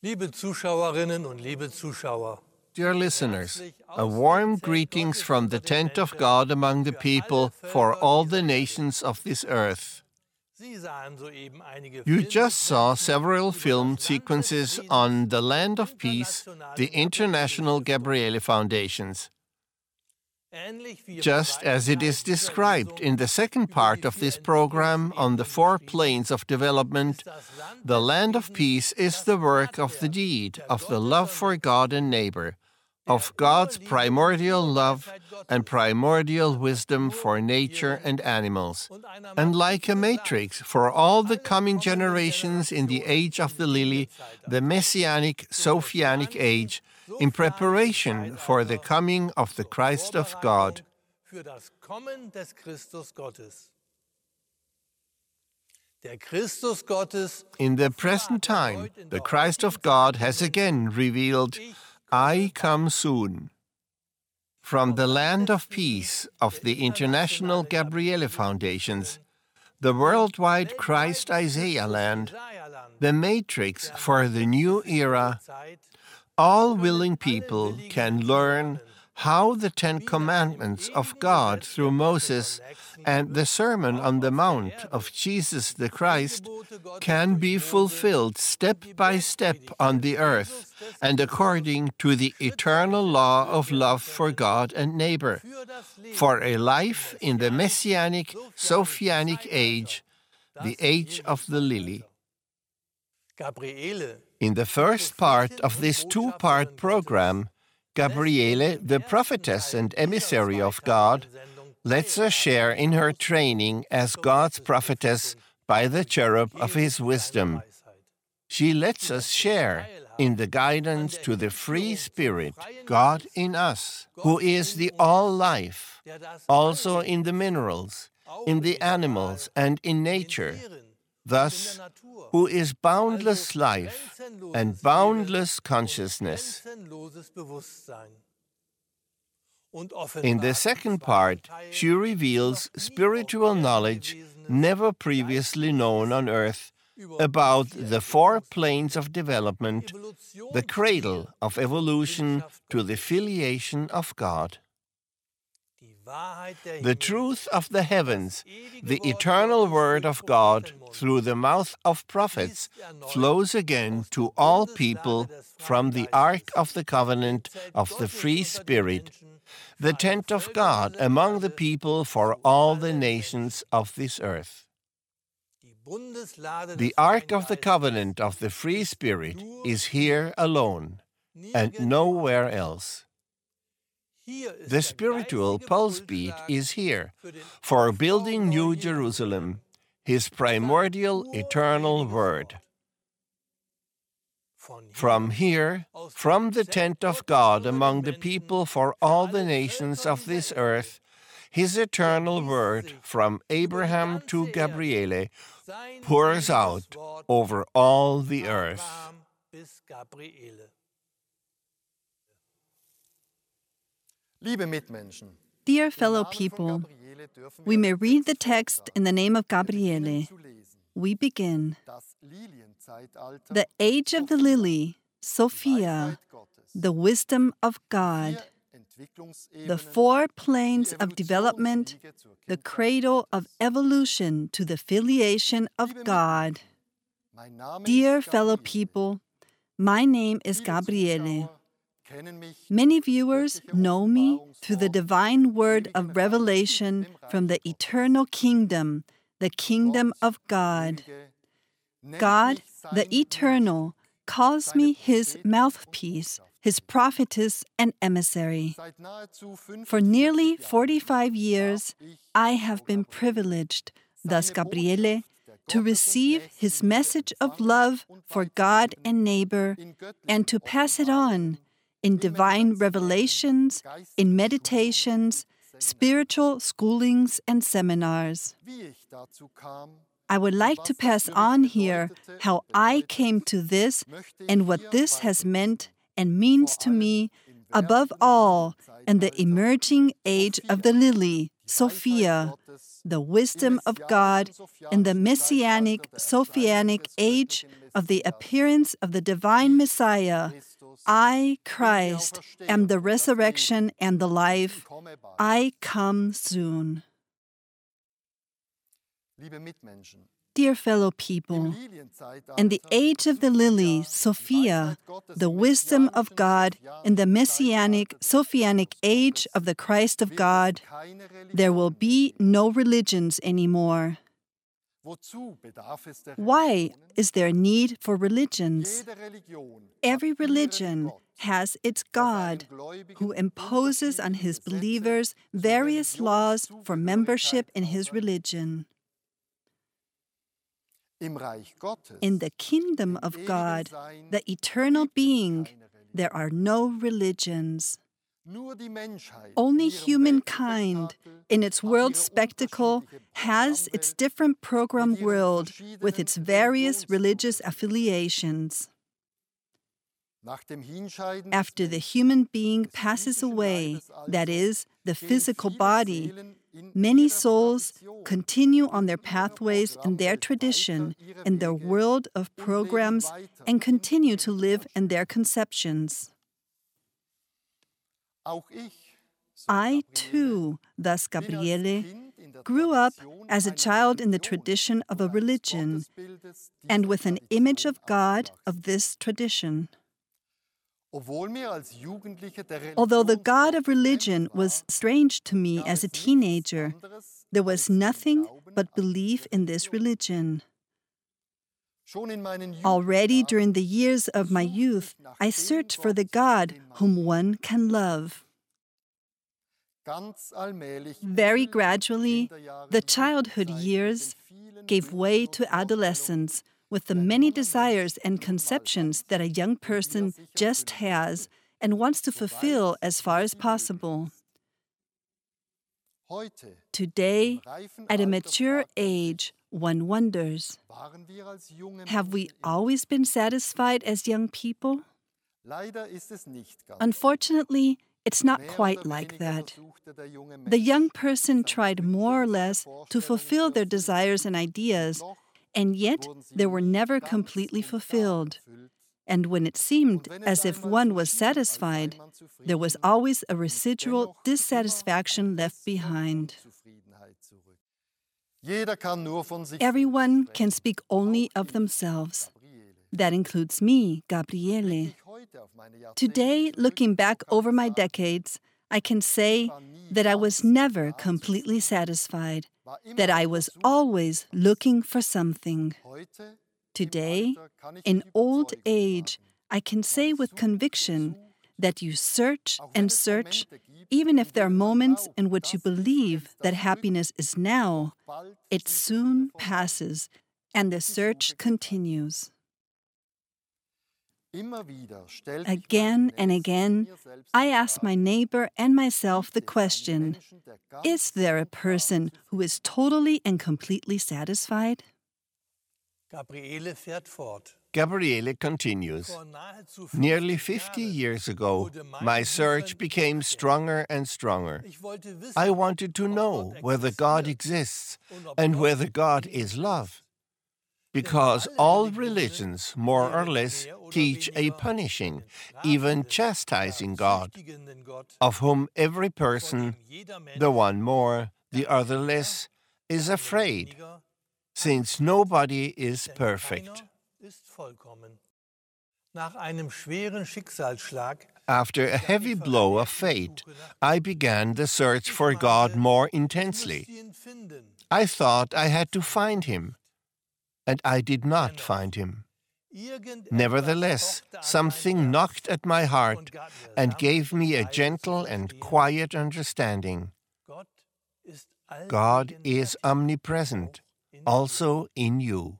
Liebe Zuschauerinnen und liebe Zuschauer, Dear listeners, a warm greetings from the tent of God among the people for all the nations of this earth. You just saw several film sequences on the Land of Peace, the International Gabriele Foundations. Just as it is described in the second part of this program on the 4 planes of development, the Land of Peace is the work of the deed of the love for God and neighbor, of God's primordial love and primordial wisdom for nature and animals, and like a matrix for all the coming generations in the age of the lily, the Messianic Sophianic age, in preparation for the coming of the Christ of God. In the present time, the Christ of God has again revealed, "I come soon." From the Land of Peace of the International Gabriele Foundations, the worldwide Christ Isaiah land, the matrix for the new era, all willing people can learn how the 10 Commandments of God through Moses and the Sermon on the Mount of Jesus the Christ can be fulfilled step by step on the earth and according to the eternal law of love for God and neighbor, for a life in the Messianic Sophianic age, the age of the lily. In the first part of this 2-part program, Gabriele, the prophetess and emissary of God, lets us share in her training as God's prophetess by the cherub of his wisdom. She lets us share in the guidance to the free spirit, God in us, who is the all-life, also in the minerals, in the animals, and in nature. Thus, who is boundless life and boundless consciousness. In the second part, she reveals spiritual knowledge never previously known on earth about the 4 planes of development, the cradle of evolution to the filiation of God. The truth of the heavens, the eternal word of God, through the mouth of prophets, flows again to all people from the Ark of the Covenant of the Free Spirit, the tent of God among the people for all the nations of this earth. The Ark of the Covenant of the Free Spirit is here alone, and nowhere else. The spiritual pulse beat is here, for building New Jerusalem, his primordial eternal word. From here, from the tent of God among the people for all the nations of this earth, his eternal word from Abraham to Gabriele pours out over all the earth. Dear fellow people, we may read the text in the name of Gabriele. We begin. The age of the lily, Sophia, the wisdom of God, the 4 planes of development, the cradle of evolution to the filiation of God. Dear fellow people, my name is Gabriele. Many viewers know me through the divine word of revelation from the eternal kingdom, the kingdom of God. God, the eternal, calls me his mouthpiece, his prophetess and emissary. For nearly 45 years, I have been privileged, thus Gabriele, to receive his message of love for God and neighbor, and to pass it on in divine revelations, in meditations, spiritual schoolings and seminars. I would like to pass on here how I came to this and what this has meant and means to me, above all, in the emerging age of the lily, Sophia, the wisdom of God, in the Messianic Sophianic age, of the appearance of the divine Messiah, I, Christ, am the resurrection and the life. I come soon. Dear fellow people, in the age of the lily, Sophia, the wisdom of God, in the messianic, Sophianic age of the Christ of God, there will be no religions anymore. Why is there need for religions? Every religion has its God, who imposes on his believers various laws for membership in his religion. In the kingdom of God, the eternal being, there are no religions. Only humankind, in its world spectacle, has its different program world with its various religious affiliations. After the human being passes away, that is, the physical body, many souls continue on their pathways in their tradition, in their world of programs, and continue to live in their conceptions. I, too, thus Gabriele, grew up as a child in the tradition of a religion, and with an image of God of this tradition. Although the God of religion was strange to me as a teenager, there was nothing but belief in this religion. Already during the years of my youth, I searched for the God whom one can love. Very gradually, the childhood years gave way to adolescence, with the many desires and conceptions that a young person just has and wants to fulfill as far as possible. Today, at a mature age, one wonders, have we always been satisfied as young people? Unfortunately, it's not quite like that. The young person tried more or less to fulfill their desires and ideas, and yet they were never completely fulfilled. And when it seemed as if one was satisfied, there was always a residual dissatisfaction left behind. Everyone can speak only of themselves. That includes me, Gabriele. Today, looking back over my decades, I can say that I was never completely satisfied, that I was always looking for something. Today, in old age, I can say with conviction that you search and search, even if there are moments in which you believe that happiness is now, it soon passes, and the search continues. Again and again, I ask my neighbor and myself the question, is there a person who is totally and completely satisfied? Gabriele continues. Nearly 50 years ago, my search became stronger and stronger. I wanted to know whether God exists and whether God is love. Because all religions, more or less, teach a punishing, even chastising God, of whom every person, the one more, the other less, is afraid, since nobody is perfect. After a heavy blow of fate, I began the search for God more intensely. I thought I had to find him, and I did not find him. Nevertheless, something knocked at my heart and gave me a gentle and quiet understanding. God is omnipresent, also in you.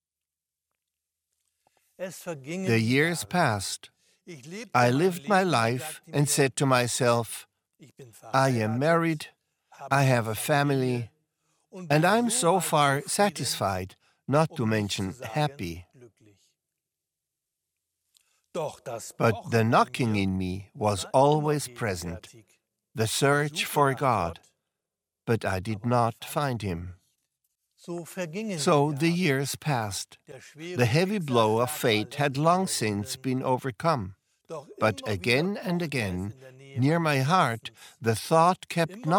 The years passed. I lived my life and said to myself, I am married, I have a family, and I'm so far satisfied, not to mention happy. But the knocking in me was always present, the search for God, but I did not find him. So the years passed. The heavy blow of fate had long since been overcome. But again and again, near my heart, the thought kept